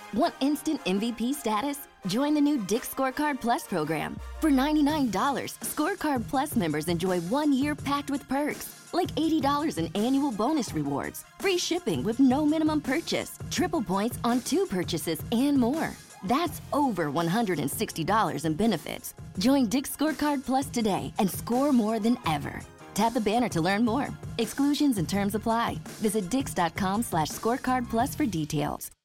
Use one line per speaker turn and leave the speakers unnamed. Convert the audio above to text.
Want instant MVP status? Join the new Dick's Scorecard Plus program. For $99, Scorecard Plus members enjoy 1 year packed with perks, like $80 in annual bonus rewards, free shipping with no minimum purchase, triple points on 2 purchases, and more. That's over $160 in benefits. Join Dick's Scorecard Plus today and score more than ever. Tap the banner to learn more. Exclusions and terms apply. Visit dix.com/scorecard plus for details.